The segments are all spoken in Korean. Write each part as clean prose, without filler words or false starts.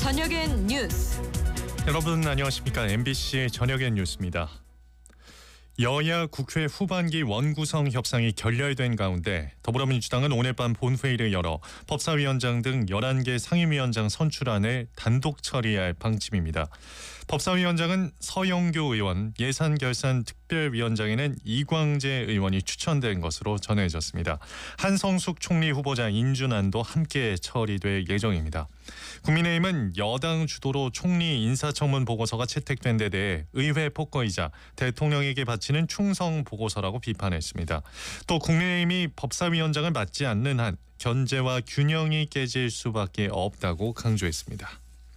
저녁엔 뉴스. 여러분 안녕하십니까? MBC 저녁엔 뉴스입니다. 여야 국회 후반기 원구성 협상이 결렬된 가운데 더불어민주당은 오늘 밤 본회의를 열어 법사위원장 등 11개 상임위원장 선출안을 단독 처리할 방침입니다. 법사위원장은 서영교 의원, 예산결산특별위원장에는 이광재 의원이 추천된 것으로 전해졌습니다. 한성숙 총리 후보자 인준안도 함께 처리될 예정입니다. 국민의힘은 여당 주도로 총리 인사청문 보고서가 채택된 데 대해 의회 폭거이자 대통령에게 바치는 충성 보고서라고 비판했습니다. 또 국민의힘이 법사위원장을 맡지 않는 한 견제와 균형이 깨질 수밖에 없다고 강조했습니다.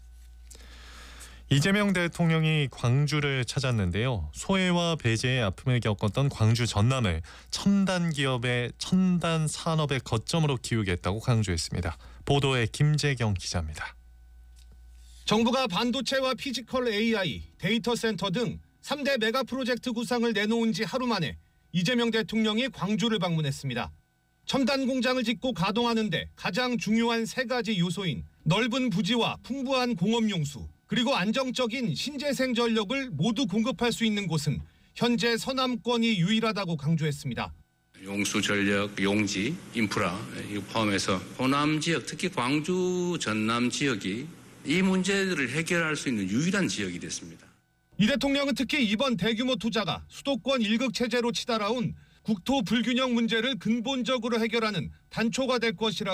이재명 대통령이 광주를 찾았는데요. 소외와 배제의 아픔을 겪었던 광주 전남을 첨단 기업의 첨단 산업의 거점으로 키우겠다고 강조했습니다. 보도에 김재경 기자입니다. 정부가 반도체와 피지컬 AI, 데이터 센터 등 3대 메가 프로젝트 구상을 내놓은 지 하루 만에 이재명 대통령이 광주를 방문했습니다. 첨단 공장을 짓고 가동하는데 가장 중요한 세 가지 요소인 넓은 부지와 풍부한 공업용수, 그리고 안정적인 신재생 전력을 모두 공급할 수 있는 곳은 현재 서남권이 유일하다고 강조했습니다. 용수, 전력, 용지, 인프라 이거 포함해서 호남 지역, 특히 광주, 전남 지역이 이 문제들을 해결할 수 있는 유일한 지역이 됐습니다. 이 대통령은 특히 이번 대규모 투자가 수도권 일극 체제로 치달아온 국토 불균형 문제를 근본적으로 해결하는 단초가 될 것이라고